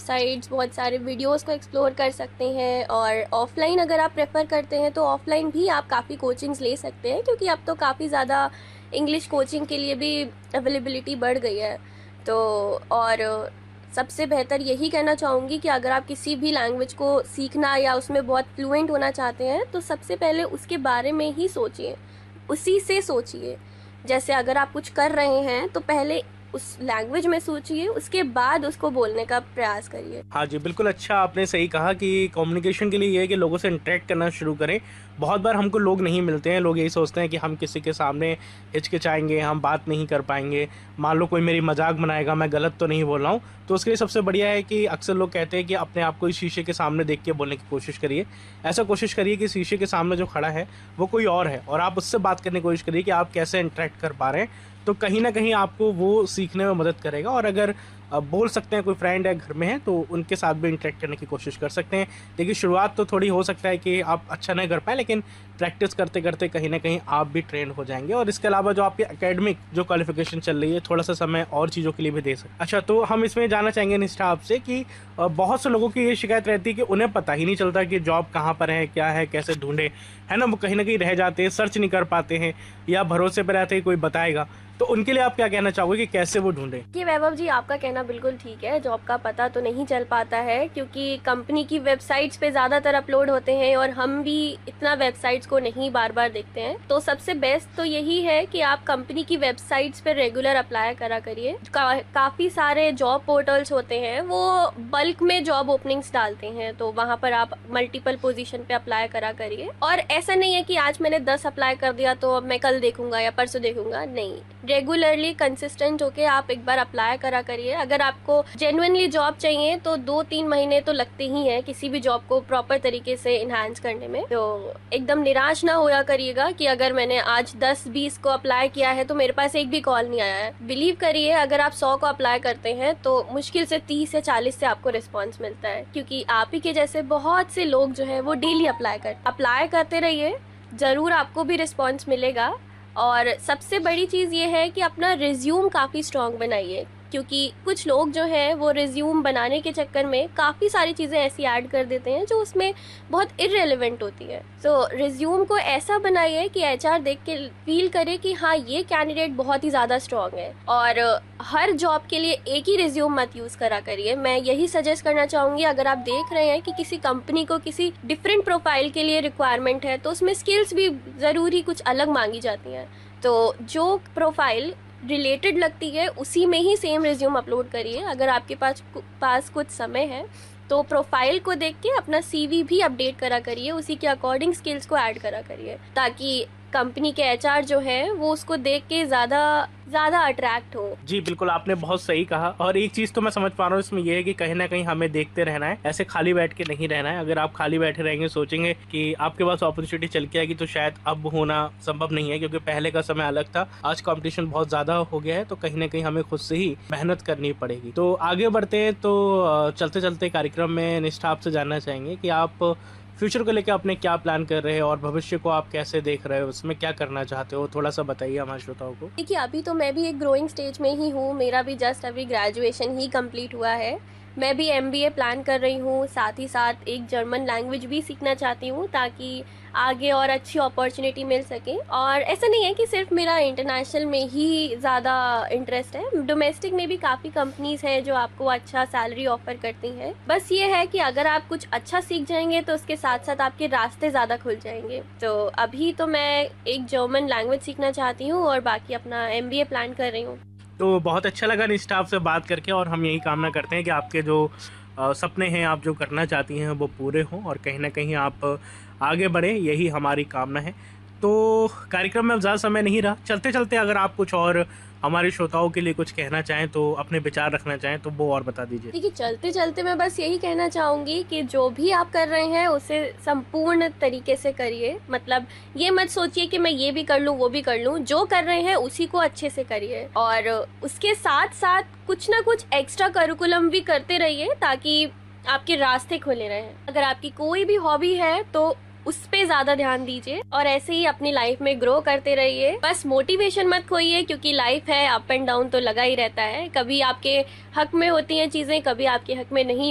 Websites, बहुत सारे videos को एक्सप्लोर कर सकते हैं। और ऑफलाइन अगर आप प्रेफर करते हैं तो ऑफलाइन भी आप काफ़ी कोचिंग्स ले सकते हैं, क्योंकि अब तो काफ़ी ज़्यादा इंग्लिश कोचिंग के लिए भी अवेलेबिलिटी बढ़ गई है। तो और सबसे बेहतर यही कहना चाहूँगी कि अगर आप किसी भी लैंग्वेज को सीखना या उसमें बहुत फ्लुएंट होना चाहते हैं तो सबसे पहले उसके बारे में ही सोचिए, उसी से सोचिए। जैसे अगर आप कुछ कर रहे हैं तो पहले उस लैंग्वेज में सोचिए, उसके बाद उसको बोलने का प्रयास करिए। हाँ जी, बिल्कुल अच्छा आपने सही कहा कि कम्युनिकेशन के लिए ये है कि लोगों से इंटरेक्ट करना शुरू करें। बहुत बार हमको लोग नहीं मिलते हैं, लोग यही सोचते हैं कि हम किसी के सामने हिचकिचाएंगे, हम बात नहीं कर पाएंगे, मान लो कोई मेरी मजाक बनाएगा, मैं गलत तो नहीं बोल रहा हूँ। तो उसके लिए सबसे बढ़िया है कि अक्सर लोग कहते हैं कि अपने आप को इस शीशे के सामने देख के बोलने की कोशिश करिए। ऐसा कोशिश करिए कि शीशे के सामने जो खड़ा है वो कोई और है और आप उससे बात करने की कोशिश करिए कि आप कैसे इंटरेक्ट कर पा रहे हैं। तो कहीं ना कहीं आपको वो सीखने में मदद करेगा। और अगर बोल सकते हैं कोई फ्रेंड है घर में है तो उनके साथ भी इंटरेक्ट करने की कोशिश कर सकते हैं। देखिए शुरुआत तो थोड़ी हो सकता है कि आप अच्छा नहीं कर पाए, लेकिन प्रैक्टिस करते करते कहीं ना कहीं आप भी ट्रेन हो जाएंगे। और इसके अलावा जो आपकी एकेडमिक जो क्वालिफिकेशन चल रही है, थोड़ा सा समय और चीज़ों के लिए भी दे सकते। अच्छा, तो हम इसमें जानना चाहेंगे निष्ठा आपसे कि बहुत से लोगों की ये शिकायत रहती है कि उन्हें पता ही नहीं चलता कि जॉब कहाँ पर है, क्या है, कैसे ढूंढे, है ना। वो कहीं ना कहीं रह जाते हैं, सर्च नहीं कर पाते हैं या भरोसे पर रहते हैं कोई बताएगा। तो उनके लिए आप क्या कहना चाहोगे कि कैसे वो ढूंढे? कि वैभव जी, आपका कहना बिल्कुल ठीक है। जॉब का पता तो नहीं चल पाता है क्योंकि कंपनी की वेबसाइट्स पे ज़्यादातर अपलोड होते हैं और हम भी इतना वेबसाइट्स को नहीं बार बार देखते हैं। तो सबसे बेस्ट तो यही है कि आप कंपनी की वेबसाइट्स पे रेगुलर अप्लाई करा करिए। काफ़ी सारे जॉब पोर्टल्स होते हैं, वो बल्क में जॉब ओपनिंग्स डालते हैं, तो वहाँ पर आप मल्टीपल पोजीशन पे अप्लाई करा करिए। और ऐसा नहीं है कि आज मैंने 10 अप्लाई कर दिया तो अब मैं कल देखूंगा या परसों देखूंगा, नहीं। रेगुलरली कंसिस्टेंट होके आप एक बार अप्लाई करा करिए। अगर आपको जेन्युइनली जॉब चाहिए तो 2-3 महीने तो लगते ही हैं किसी भी जॉब को प्रॉपर तरीके से इन्हांस करने में। तो एकदम निराश ना होया करिएगा कि अगर मैंने आज 10-20 को अप्लाई किया है तो मेरे पास एक भी कॉल नहीं आया है। बिलीव करिए, अगर आप 100 को अप्लाई करते हैं तो मुश्किल से 30 या 40 से आपको रिस्पॉन्स मिलता है, क्योंकि आप ही के जैसे बहुत से लोग जो है वो डेली अप्लाई करते रहिए, जरूर आपको भी रिस्पॉन्स मिलेगा। और सबसे बड़ी चीज़ ये है कि अपना रिज्यूम काफ़ी स्ट्रॉन्ग बनाइए, क्योंकि कुछ लोग जो हैं वो रिज्यूम बनाने के चक्कर में काफ़ी सारी चीज़ें ऐसी ऐड कर देते हैं जो उसमें बहुत इररिलेवेंट होती है। तो रिज्यूम को ऐसा बनाइए कि एचआर देख के फील करे कि हाँ, ये कैंडिडेट बहुत ही ज़्यादा स्ट्रॉन्ग है। और हर जॉब के लिए एक ही रिज्यूम मत यूज़ करा करिए। मैं यही सजेस्ट करना चाहूँगी, अगर आप देख रहे हैं कि किसी कंपनी को किसी डिफरेंट प्रोफाइल के लिए रिक्वायरमेंट है तो उसमें स्किल्स भी ज़रूरी कुछ अलग मांगी जाती हैं, तो जो प्रोफाइल रिलेटेड लगती है उसी में ही सेम रिज्यूम अपलोड करिए। अगर आपके पास कुछ समय है तो प्रोफाइल को देख के अपना सीवी भी अपडेट करा करिए, उसी के अकॉर्डिंग स्किल्स को ऐड करा करिए, ताकि कंपनी के एचआर जो है वो उसको देख के ज़्यादा अट्रैक्ट हो। जी बिल्कुल, आपने बहुत सही कहा। और एक चीज़ तो मैं समझ पा रहा हूँ इसमें यह है कि कहीं ना कहीं हमें देखते रहना है, ऐसे खाली बैठ के नहीं रहना है। अगर आप खाली बैठे रहेंगे, सोचेंगे कि आपके पास अपॉर्चुनिटी चल के आएगी, तो शायद अब होना संभव नहीं है, क्योंकि पहले का समय अलग था, आज कंपटीशन बहुत ज़्यादा हो गया है। तो कहीं ना कहीं हमें खुद से ही मेहनत करनी पड़ेगी। तो आगे बढ़ते हैं, तो चलते चलते कार्यक्रम में निष्ठा आपसे जानना चाहेंगे कि आप फ्यूचर को लेकर अपने क्या प्लान कर रहे हैं और भविष्य को आप कैसे देख रहे हो, उसमें क्या करना चाहते हो, थोड़ा सा बताइए हमारे श्रोताओं को। देखिए, अभी तो मैं भी एक ग्रोइंग स्टेज में ही हूँ, मेरा भी जस्ट अभी ग्रेजुएशन ही कंप्लीट हुआ है। मैं भी एमबीए प्लान कर रही हूँ, साथ ही साथ एक जर्मन लैंग्वेज भी सीखना चाहती हूँ ताकि आगे और अच्छी अपॉर्चुनिटी मिल सके। और ऐसा नहीं है कि सिर्फ मेरा इंटरनेशनल में ही ज़्यादा इंटरेस्ट है, डोमेस्टिक में भी काफ़ी कंपनीज हैं जो आपको अच्छा सैलरी ऑफर करती हैं। बस ये है कि अगर आप कुछ अच्छा सीख जाएंगे तो उसके साथ साथ आपके रास्ते ज़्यादा खुल जाएंगे। तो अभी तो मैं एक जर्मन लैंग्वेज सीखना चाहती हूँ और बाकी अपना एमबीए प्लान कर रही हूँ। तो बहुत अच्छा लगा निष्ठा आपसे बात करके, और हम यही कामना करते हैं कि आपके जो सपने हैं, आप जो करना चाहती हैं, वो पूरे हों और कहीं ना कहीं आप आगे बढ़े, यही हमारी कामना है। तो कार्यक्रम में अब ज़्यादा समय नहीं रहा, चलते चलते अगर आप कुछ और हमारे श्रोताओं के लिए कुछ कहना चाहें, तो अपने विचार रखना चाहें, तो वो और बता दीजिए। देखिए, चलते चलते मैं बस यही कहना चाहूँगी कि जो भी आप कर रहे हैं उसे संपूर्ण तरीके से करिए। मतलब ये मत सोचिए कि मैं ये भी कर लूँ वो भी कर लूँ, जो कर रहे हैं उसी को अच्छे से करिए। और उसके साथ साथ कुछ ना कुछ एक्स्ट्रा करिकुलम भी करते रहिए ताकि आपके रास्ते खुले रहें। अगर आपकी कोई भी हॉबी है तो उस पे ज्यादा ध्यान दीजिए और ऐसे ही अपनी लाइफ में ग्रो करते रहिए। बस मोटिवेशन मत खोइए, क्योंकि लाइफ है, अप एंड डाउन तो लगा ही रहता है। कभी आपके हक में होती हैं चीजें, कभी आपके हक में नहीं